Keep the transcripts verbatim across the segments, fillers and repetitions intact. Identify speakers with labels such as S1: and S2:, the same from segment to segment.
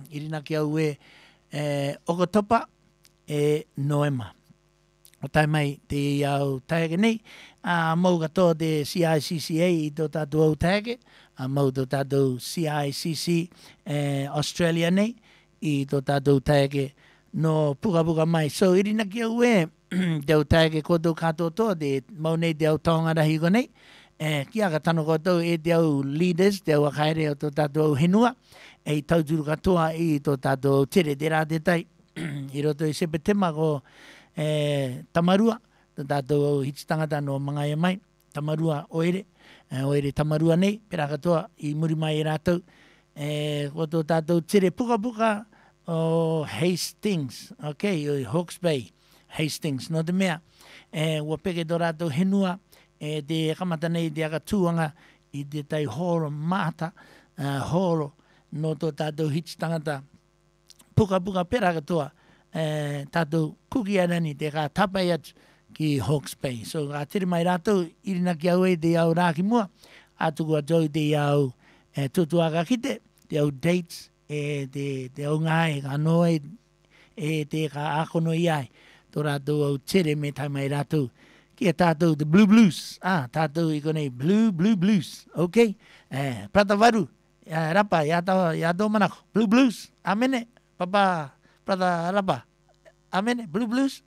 S1: irina ki au e e Okotopa e Noema. O tai mai te au taege nei, a mau katoa te C I C C A i tō tātou au taege, a mau tō tātou C I C C eh, Australia nei, i tō tātou taege no puka puka mai. So irina ki au e, te au taege koto katoa toa, te mau nei te au taonga rahi ko nei, eh, kia ka tano koto e te au leaders, te au akaere o tō tātou au henua, e i tauturu katoa i tō tātou tere te rā te tai, i roto i sepe tema ko e, tamarua, tō tātou au hiti tangata no mga e mai, tamarua oere, e, oere tamarua nei, pera katoa i muri mai e rātou, e, ko tō tātou tere puka puka o Hastings, ok, o Hawke's Bay, Hastings, no te mea, e, ua peke tō rātou henua, e te kamata nei te aka tūanga i te tai horo mata, uh, horo no tō tātou hiti tangata, puka puka pera katoa, e, tātou kuki arani te ka tapai atu ki Hawke's Bay. So ka tere mai rātou, irina ki au e te au rāki mua, atuku atou te au e, tutuaka kite, te au dates, e te, te au ngai, ka noe, e te ka akono i ai, tō rātou au tere me tai mai rātou, kia tātou the Blue Blues, ah, tātou i konei Blue, Blue Blues, ok? Eh, prata varu, eh, rapa, ia tau, ia tau manako, Blue Blues, amene, papa, prata rapa, amene, Blue Blues,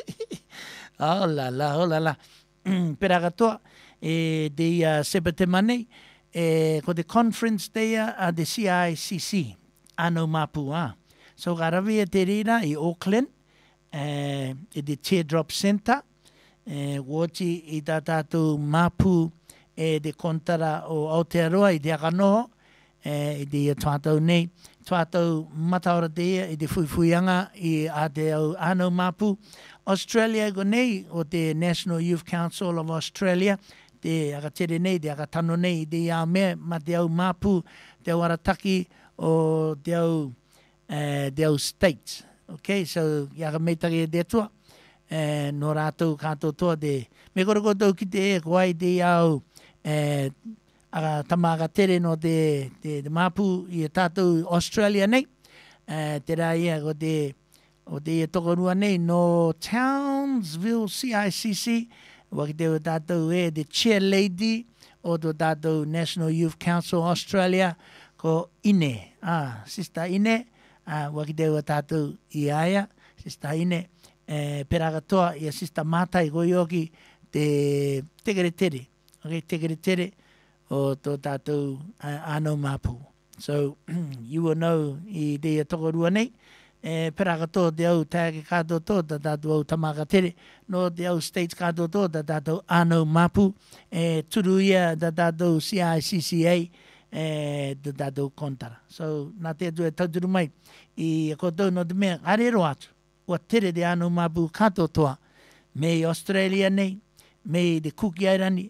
S1: oh la la, oh la la, pera katoa, e te ia sepetema nei, e ko te conference te ia a te C I C C, ano mapu, ah. So ka rawi e te rira i Auckland, eh, e te Teardrop Center, e wochi i tā tātou mapu e te kontara o Aotearoa i te akanoho, e i te ia tuatau nei, tuatau mataora te ia i te fuifuianga i a te au ano mapu. Australia ko nei o te National Youth Council of Australia, te akatere nei, te akatano nei i te ia mea ma te au mapu, te au arataki o te au, eh, te au states. Okay, so ia ka meitake e te atua. Eh, no rātou kātou toa te me koro koutou ki te e kuai te au eh, aga tamaka tere no te, te, te mapu i e tātou Australia nei, eh, te rā ia ko te o te e tokorua nei no Townsville C I C C, waki te o tātou e te chair lady o to tātou National Youth Council Australia ko Ine, ah, sister Ine, ah, waki te o tātou i aia, sister Ine, Eh, pera katoa i a sista matai koi oki te tekere tere. Okay, tekere tere o tō tātou uh, anō mapu. So, you will know i te ia tokorua nei, eh, pera katoa te au tāke kātou tō tā tātou au tamaka tere, no te au states kātou tō tā tātou anō mapu, eh, turu ia tā tātou C I C C A, eh, tā tātou kontara. So, nā te atu e tauturu mai, i a koutou no te mea, arero atu. Ua tere te anu mapu kato toa, me i Australia nei, me i te Kuki Airani,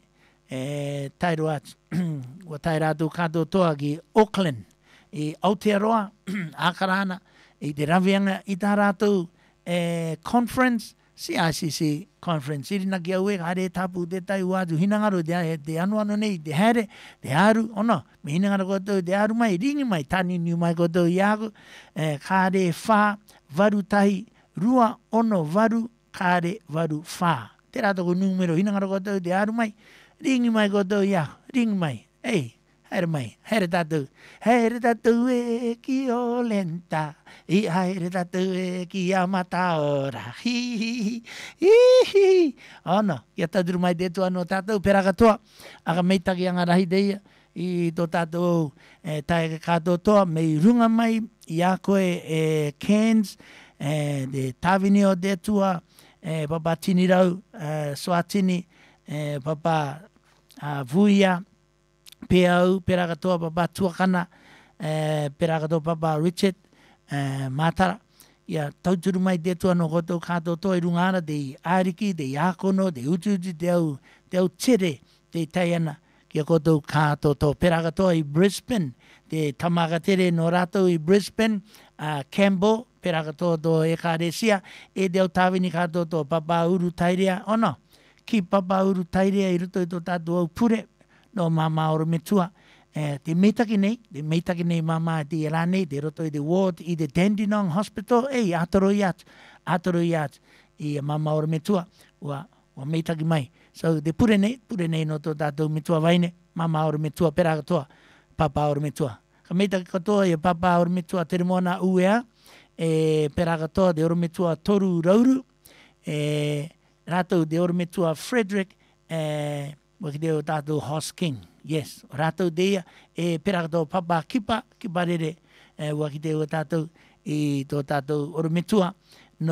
S1: e, tairo atu, ua tairo atu kato toa ki Auckland, i Aotearoa, Akarana, i te rawianga i tā rātou e, conference, C I C C conference, irina ki au e, hare tapu te tai uatu, hinangaro te, te anu anu nei, te here, te aru, ono, me hinangaro koto te aru mai, ringi mai, tani niu mai koto i ako, e, kāre whā, varu tahi, rua ono varu kare varu whā. Te rātou ko numero hinangaro kotou te aru mai. Ringi mai kotou ia. Ringi mai. Ei, haere mai. Haere tātou. Haere tātou e ki o lenta. I haere tātou e ki a mataora. Hi hi hi. Hi hi. Ono, ia tāturu mai te tua no tātou. Pera katoa. Aka meitaki anga rahi te ia. I tō tātou e, tae kātou toa. Mei runga mai. I a koe e, Cairns. Eh, de tawini o te tua, eh, papa tini rau, eh, Swatini, eh, papa uh, Vuia, Peau, pera katoa papa Tuakana, eh, pera katoa papa Richard, eh, Matara, ia tauturu mai te tua no koto kato toa i rungara, te ariki, te akono, te ututi, te au, te au tere, te taiana, kia koto kato toa, pera katoa i Brisbane, te tamaka tere no rato i Brisbane, uh, Campbell, pera katoa tō e kāresia, e te au tāwini katoa tō papa uru tairea, ono, ki papa uru tairea i ruto i tō tātou au pure, no mama oro metua, Eh, te meitaki nei, te meitaki nei mama te ira nei, te roto i te ward i te Dandenong Hospital, ei, atoro i atu, atoro i atu, i a mama ora metua, ua, ua meitaki mai. So, te pure nei, pure nei no tō tātou metua vaine, mama ora metua, pera katoa, papa ora metua. Ka meitaki katoa i a papa ora metua tere moana uea, e pera katoa te ora metua toru rauru, e ratou te ora metua Frederick, e waki te o tātou Hosking. Yes, rātou deia, e pera katoa papa kipa, kipa rere, e waki te o tātou, i tō tātou orometua, no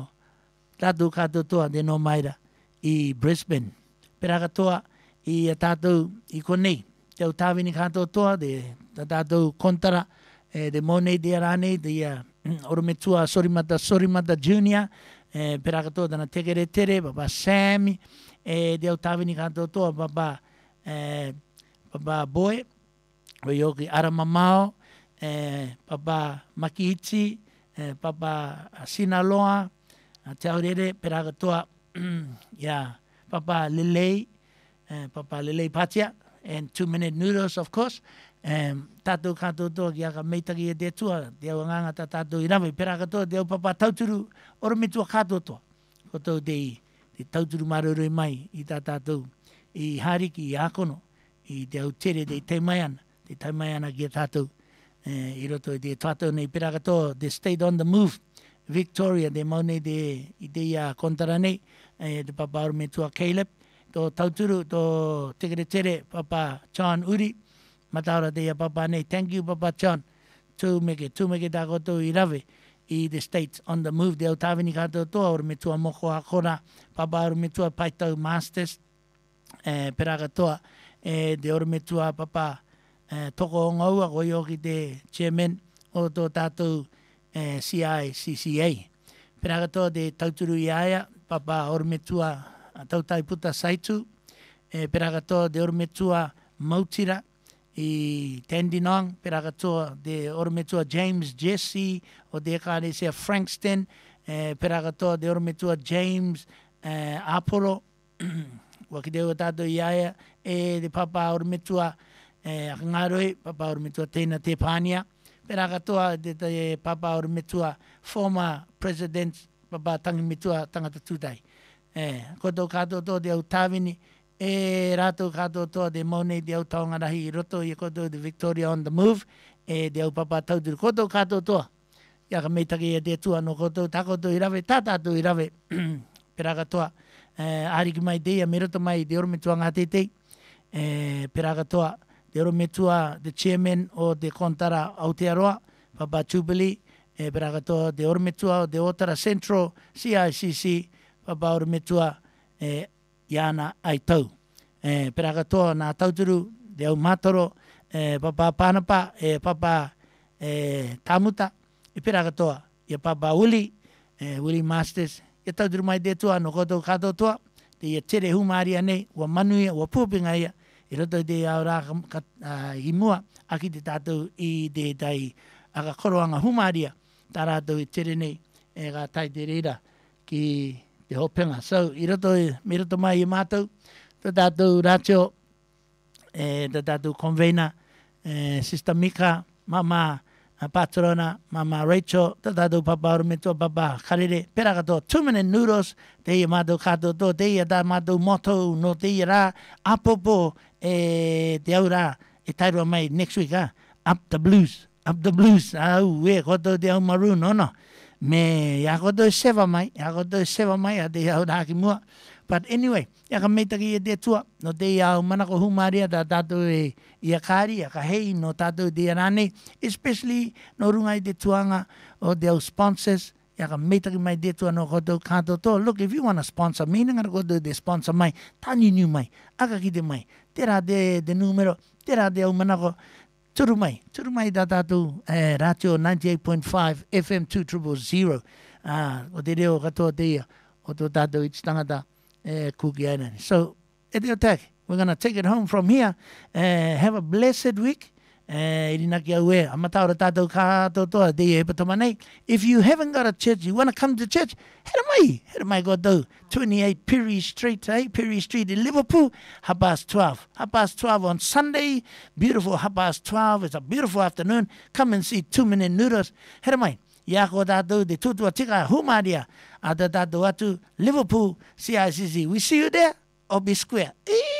S1: tātou kātou toa de no maira, i Brisbane. Pera katoa, i a tātou, i konei, te o tāwini kātou toa, de tātou kontara, e de monei de arane, de uh, orometua Sorimata, Sorimata Junior, e pera katoa dana tekere tere, papa Sammy, e de o tāwini kātou toa, papa, e, papa Boy, o yoki Aramamao, eh, papa Makiichi, eh, papa Sinaloa, te aurere, pera katoa, yeah, papa Lelei, eh, papa Lelei Patia, and two minute noodles, of course. Um, tātou kātou toa ki aka meitaki e te tua, te au nganga ta tātou i rawe, pera katoa te au papa tauturu, oro me tua kātou toa. Kotou te i, te tauturu marurui mai i tā tātou, i hariki, i akono, i te au tere te taimaiana, te taimaiana ki a tātou, eh, i roto i te tātou nei pera katoa, the state on the move, Victoria, te mau nei te, i te ia kontara nei, eh, te papa oro me tua Caleb, tō tauturu, tō tekere tere, papa John Uri, mataura te ia papa nei, thank you papa John, tū meke, tū meke tā kotou i rawe, i the states on the move, te au tāwini kātou toa, oro me tua moko a kora, papa oro me tua paitau masters, eh, pera katoa, e te oro me tua papa eh, toko o ngaua ko ioki te chairman o tō tātou eh, C I C C A. Pera katoa te tauturu i aia, papa oro me tua tautai puta saitu, e pera katoa te oro me tua Mautira i Dandenong, pera katoa te oro me tua James Jesse o te kāre sea Frankston, e pera katoa te oro me tua James eh, Apollo, waki te o tātou i aia, e te papa oro metua e akangaroe, papa oro metua tēna te pānia. Pera katoa te, te papa oro metua former president, papa tangi metua tangata tūtai. E, koto kātou tō te au tāwini, e rātou kātou tō te maunei te au taongarahi i roto i koto te Victoria on the move, e te au papa tauturu. Koto kātou tō, ia ka meitaki e te tua no koto, tā koto i rawe, tā tātou i rawe, pera katoa. Uh, ariki mai teia, me roto mai te oro metua ngā teitei, uh, pera katoa, te oro metua the chairman o te kontara Aotearoa, papa Jubilee, uh, pera katoa te oro metua o te Otara Central C I C C, papa oro metua uh, Iana Aitau. Uh, pera katoa nā tauturu, te au matoro, uh, papa Pānapa, uh, papa uh, Tamuta, e pera katoa, ia papa Uli, uh, Uli Masters, ia tauturu mai te tua, no koto kato tua, te ia tere humaria nei, ua manuia, ua pūpinga ia, i roto i te aura uh, i mua, aki te tātou i te tai aka koroanga humaria, tā rātou i tere nei, e ka tai te reira ki te hopenga. So, i roto, mi roto mai i mātou, tā tātou rātio, e tā tātou convener, e, Sister Mika, Mama, Patrona, Mama Rachel, tā tātou papa oro me tō papa karere, pera katoa two minute noodles, te ia mātou kātou tō, te ia tā mātou moto, no te ia rā, apopo, e te au rā, e tairua mai next week, ha? Up the blues, up the blues, au, e, koto te au maroon, ono, me, ia koto e sewa mai, ia koto e sewa mai, a te au rā ki mua, but anyway, ia ka meitaki e te tua, no te ia au manako humaria, tā tātou e ia kāri, ia ka hei, no tātou te rānei, especially no runga i te tuanga o te au sponsors, ia ka meitaki mai te tua no koto kātou tō. Look, if you want to sponsor me, ngara koto te sponsor mai, tāni niu mai, aka ki te mai, te rā te, te numero, te rā te au manako, turu mai, turu mai tā tātou, eh, ratio ninety-eight point five, F M two triple zero, ah, o te reo katoa te ia, o tō tātou i tangata, eh, Kuki Island. So, e te o take. We're going to take it home from here. Uh, have a blessed week. Eh, irina ki au e, amata ora tātou katotoa te e patamanei. If you haven't got a church, you want to come to church, hera mai, hera mai kotou. twenty-eight Perry Street, eh? Perry Street in Liverpool, half past twelve. Half past twelve on Sunday, beautiful half past twelve. It's a beautiful afternoon. Come and see two minute noodles. Hera mai, ia ko tātou te tutua tika humaria, a tātou atu Liverpool C I C C. We see you there, Obi Square.